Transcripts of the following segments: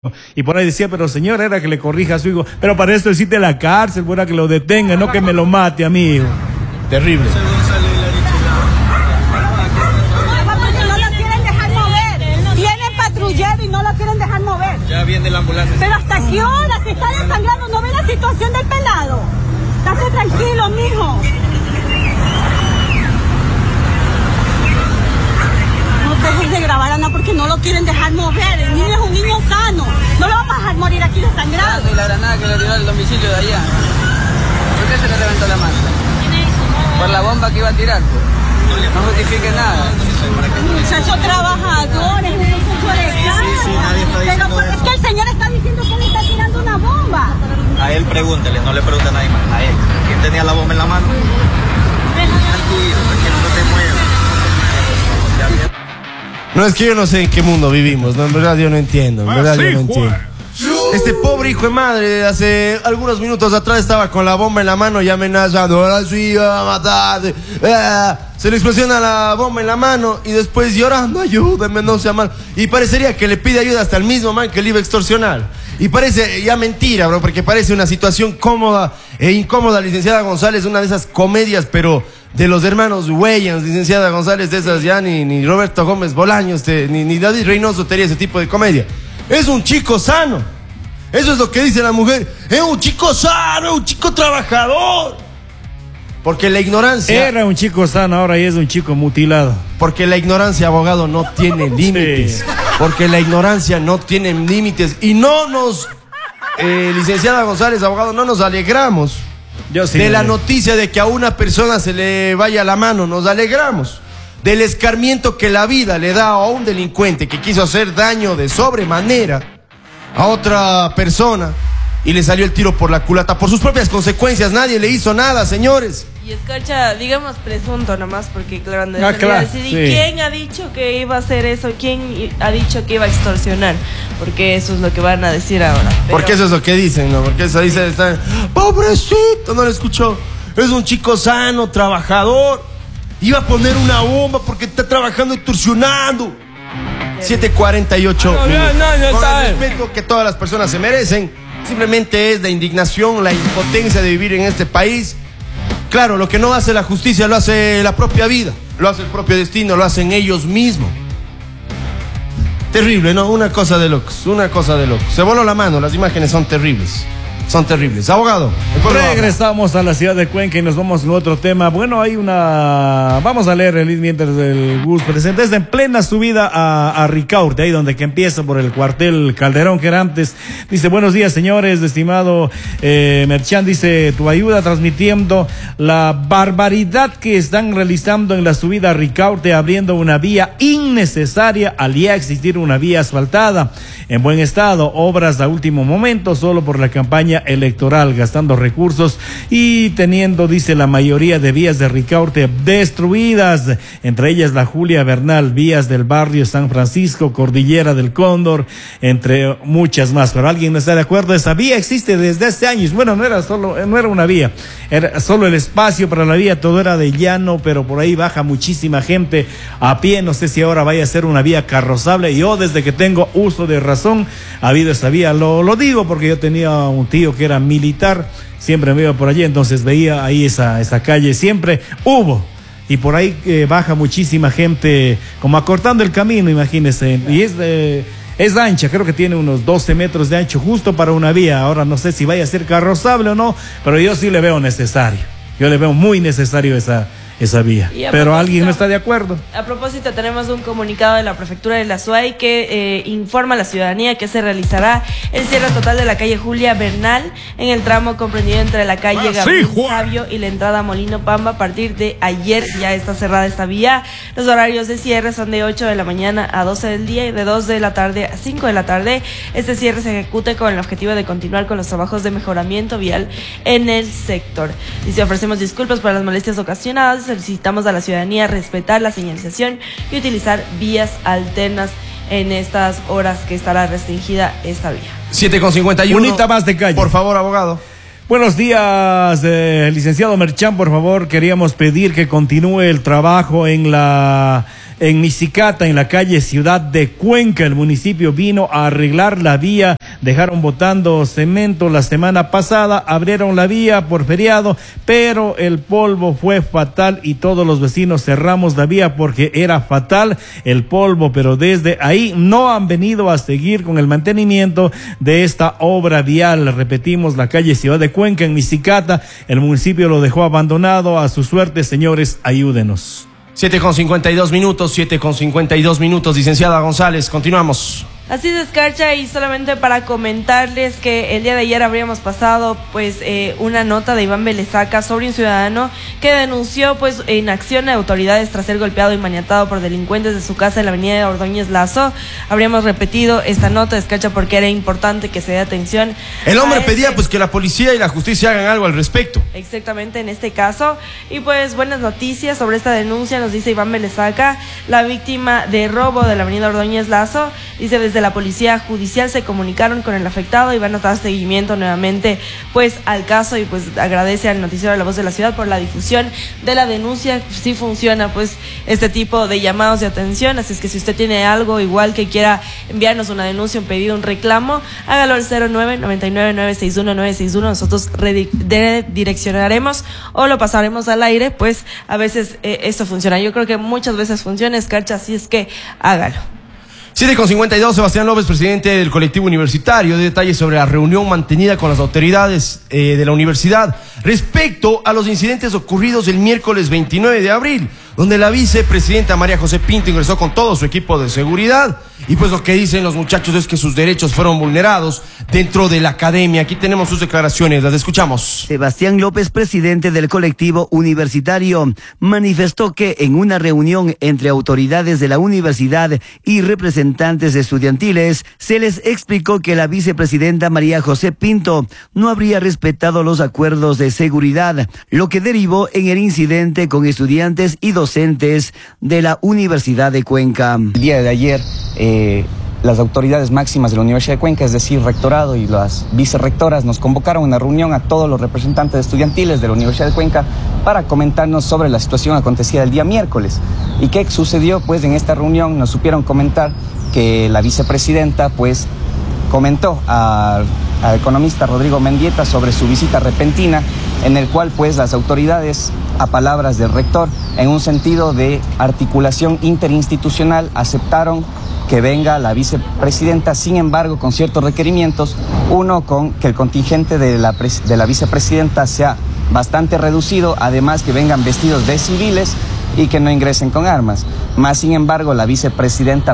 Y por ahí decía, pero señor, era que le corrija a su hijo. Pero para esto existe la cárcel, fuera que lo detenga, no que me lo mate a mi hijo. Terrible. No lo quieren dejar mover. Tienen patrullero y no lo quieren dejar mover. Ya viene la ambulancia. Pero ¿hasta qué hora? Se está desangrando. ¿No ve la situación del pelado? Estate tranquilo, mijo. Dejen de grabar, Ana, porque no lo quieren dejar mover. El niño es un niño sano. No lo vamos a dejar morir aquí desangrado. Y la granada que le tiró al domicilio de allá. ¿Por qué se le reventó la mano? Por la bomba que iba a tirar. No justifique nada. Un muchacho trabajador, es un muchacho de casa. Pero es que el señor está diciendo que le está tirando una bomba. A él pregúntele, no le pregunte a nadie más. A él. ¿Quién tenía la bomba en la mano? Tranquilo, tranquilo, no te muevas. No, es que yo no sé en qué mundo vivimos, ¿no? En verdad yo no entiendo, en verdad yo no entiendo. Este pobre hijo de madre, hace algunos minutos atrás estaba con la bomba en la mano y amenazando, ahora sí va a matarte. Se le explosiona la bomba en la mano y después llorando, ayúdame, no sea mal. Y parecería que le pide ayuda hasta el mismo man que le iba a extorsionar. Y parece ya mentira, bro, porque parece una situación cómoda e incómoda. Licenciada González, una de esas comedias, pero de los hermanos Wayans, licenciada González, de esas ya ni Roberto Gómez Bolaños, ni David Reynoso tenía ese tipo de comedia. Es un chico sano. Eso es lo que dice la mujer. Es un chico sano, es un chico trabajador. Porque la ignorancia... Era un chico sano, ahora ya es un chico mutilado. Porque la ignorancia, abogado, no tiene límites. Sí. Porque la ignorancia no tiene límites. Y no nos, licenciada González, abogado, no nos alegramos de la noticia de que a una persona se le vaya la mano. Nos alegramos del escarmiento que la vida le da a un delincuente que quiso hacer daño de sobremanera a otra persona y le salió el tiro por la culata por sus propias consecuencias. Nadie le hizo nada, señores. Y escucha, digamos presunto nomás, porque claro, claro, decir, sí. ¿Y quién ha dicho que iba a hacer eso? ¿Quién ha dicho que iba a extorsionar? Porque eso es lo que van a decir ahora. Pero... Porque eso es lo que dicen, ¿no? Porque eso dicen, pobrecito, no lo escuchó. Es un chico sano, trabajador. Iba a poner una bomba porque está trabajando extorsionando. 7:48 no, con el respeto que todas las personas se merecen. Simplemente es la indignación, la impotencia de vivir en este país. Claro, lo que no hace la justicia lo hace la propia vida, lo hace el propio destino, lo hacen ellos mismos. Terrible, ¿no? Una cosa de locos, una cosa de locos. Se voló la mano, las imágenes son terribles. Son terribles. Abogado. Regresamos a la ciudad de Cuenca y nos vamos a otro tema. Bueno, hay una... Vamos a leer el mientras el Gus presenta. Es en plena subida a Ricaurte, ahí donde que empieza por el cuartel Calderón, que era antes. Dice, buenos días, señores, estimado Merchan. Dice, tu ayuda transmitiendo la barbaridad que están realizando en la subida a Ricaurte, abriendo una vía innecesaria al ya existir una vía asfaltada en buen estado. Obras a último momento, solo por la campaña electoral, gastando recursos y teniendo, dice, la mayoría de vías de Ricaurte destruidas, entre ellas la Julia Bernal, vías del barrio San Francisco, Cordillera del Cóndor, entre muchas más. Pero alguien no está de acuerdo. Esa vía existe desde hace años. Bueno, no era una vía, era solo el espacio para la vía, todo era de llano, pero por ahí baja muchísima gente a pie. No sé si ahora vaya a ser una vía carrozable. Yo, desde que tengo uso de razón, ha habido esa vía. Lo digo porque yo tenía un tío que era militar, siempre me iba por allí, entonces veía ahí esa calle, siempre hubo, y por ahí baja muchísima gente, como acortando el camino, imagínense, y es ancha, creo que tiene unos 12 metros de ancho, justo para una vía. Ahora no sé si vaya a ser carrozable o no, pero yo sí le veo necesario, yo le veo muy necesario esa vía, pero alguien no está de acuerdo. A propósito, tenemos un comunicado de la prefectura de la SUAY que informa a la ciudadanía que se realizará el cierre total de la calle Julia Bernal en el tramo comprendido entre la calle Gabriel Sabio y la entrada Molino Pamba. A partir de ayer ya está cerrada esta vía. Los horarios de cierre son de 8 de la mañana a 12 del día y de 2 de la tarde a 5 de la tarde. Este cierre se ejecute con el objetivo de continuar con los trabajos de mejoramiento vial en el sector. Dice, ofrecemos disculpas por las molestias ocasionadas. Solicitamos a la ciudadanía respetar la señalización y utilizar vías alternas en estas horas que estará restringida esta vía. 7:51. Unita más de calle. Por favor, abogado. Buenos días, licenciado Merchan, por favor, queríamos pedir que continúe el trabajo en la en Misicata, en la calle Ciudad de Cuenca. El municipio vino a arreglar la vía, dejaron botando cemento la semana pasada, abrieron la vía por feriado, pero el polvo fue fatal y todos los vecinos cerramos la vía porque era fatal el polvo, pero desde ahí no han venido a seguir con el mantenimiento de esta obra vial. Repetimos, la calle Ciudad de Cuenca en Misicata, el municipio lo dejó abandonado a su suerte. Señores, ayúdenos. 7:52 minutos, licenciada González, continuamos. Así es, Escarcha, y solamente para comentarles que el día de ayer habríamos pasado una nota de Iván Belezaca sobre un ciudadano que denunció inacción de autoridades tras ser golpeado y maniatado por delincuentes de su casa en la avenida de Ordóñez Lazo. Habríamos repetido esta nota, Escarcha, porque era importante que se dé atención. El hombre pedía que la policía y la justicia hagan algo al respecto. Exactamente, en este caso. Y buenas noticias sobre esta denuncia, nos dice Iván Belezaca, la víctima de robo de la avenida Ordóñez Lazo, dice: desde la policía judicial se comunicaron con el afectado y van a dar seguimiento nuevamente al caso, y agradece al noticiero de La Voz de la Ciudad por la difusión de la denuncia. Sí funciona este tipo de llamados de atención, así es que si usted tiene algo igual que quiera enviarnos una denuncia, un pedido, un reclamo, hágalo al 0999-961-961, nosotros redireccionaremos o lo pasaremos al aire. A veces esto funciona, yo creo que muchas veces funciona, Escarcha, así es que hágalo. 7:52, Sebastián López, presidente del colectivo universitario, de detalles sobre la reunión mantenida con las autoridades de la universidad respecto a los incidentes ocurridos el miércoles 29 de abril, donde la vicepresidenta María José Pinto ingresó con todo su equipo de seguridad y lo que dicen los muchachos es que sus derechos fueron vulnerados dentro de la academia. Aquí tenemos sus declaraciones, las escuchamos. Sebastián López, presidente del colectivo universitario, manifestó que en una reunión entre autoridades de la universidad y representantes estudiantiles se les explicó que la vicepresidenta María José Pinto no habría respetado los acuerdos de seguridad, lo que derivó en el incidente con estudiantes y docentes de la Universidad de Cuenca. El día de ayer, las autoridades máximas de la Universidad de Cuenca, es decir, rectorado y las vicerrectoras, nos convocaron a una reunión a todos los representantes estudiantiles de la Universidad de Cuenca para comentarnos sobre la situación acontecida el día miércoles. ¿Y qué sucedió? En esta reunión nos supieron comentar que la vicepresidenta comentó al economista Rodrigo Mendieta sobre su visita repentina, en el cual las autoridades, a palabras del rector, en un sentido de articulación interinstitucional, aceptaron que venga la vicepresidenta, sin embargo con ciertos requerimientos. Uno, con que el contingente de la vicepresidenta sea bastante reducido, además que vengan vestidos de civiles y que no ingresen con armas. Más sin embargo, la vicepresidenta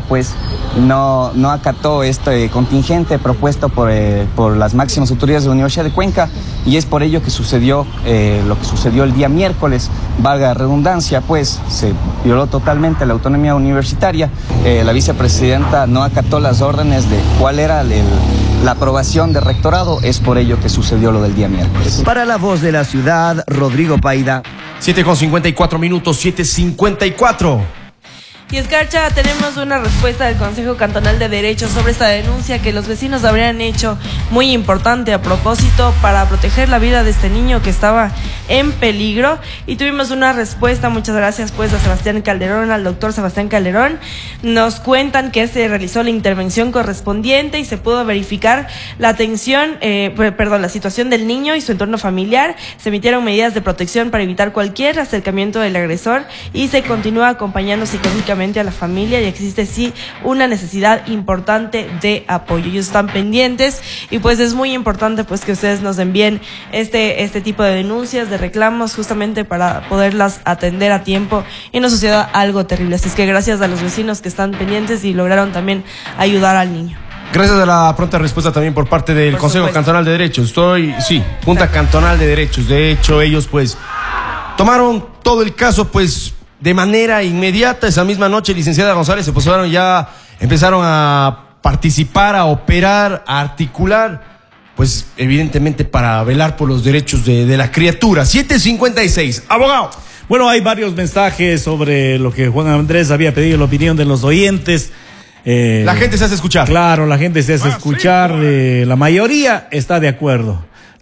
no acató este contingente propuesto por las máximas autoridades de la Universidad de Cuenca, y es por ello que sucedió lo que sucedió el día miércoles. Valga la redundancia, se violó totalmente la autonomía universitaria. La vicepresidenta no acató las órdenes de cuál era la aprobación del rectorado, es por ello que sucedió lo del día miércoles. Para La Voz de la Ciudad, Rodrigo Paida. 7:54 minutos, 7:54. Y Escarcha, tenemos una respuesta del Consejo Cantonal de Derechos sobre esta denuncia que los vecinos habrían hecho, muy importante a propósito, para proteger la vida de este niño que estaba en peligro. Y tuvimos una respuesta, muchas gracias a Sebastián Calderón, al doctor Sebastián Calderón. Nos cuentan que se realizó la intervención correspondiente y se pudo verificar la situación del niño y su entorno familiar. Se emitieron medidas de protección para evitar cualquier acercamiento del agresor y se continúa acompañando psicológicamente a la familia, y existe sí una necesidad importante de apoyo. Ellos están pendientes y es muy importante que ustedes nos envíen este tipo de denuncias, de reclamos, justamente para poderlas atender a tiempo y no suceda algo terrible. Así es que gracias a los vecinos que están pendientes y lograron también ayudar al niño. Gracias a la pronta respuesta también por parte del Consejo Cantonal de Derechos. Junta Cantonal de Derechos. De hecho, ellos tomaron todo el caso de manera inmediata. Esa misma noche, licenciada González, empezaron a participar, a operar, a articular, evidentemente para velar por los derechos de la criatura. 7:56, abogado. Bueno, hay varios mensajes sobre lo que Juan Andrés había pedido, la opinión de los oyentes. La gente se hace escuchar. Claro, la gente se hace escuchar. La mayoría está de acuerdo.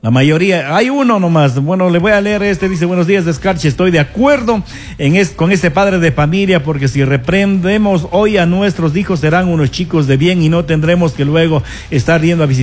La mayoría, hay uno nomás. Bueno, le voy a leer este, dice, buenos días, Descarche, estoy de acuerdo con este padre de familia, porque si reprendemos hoy a nuestros hijos serán unos chicos de bien y no tendremos que luego estar yendo a visitar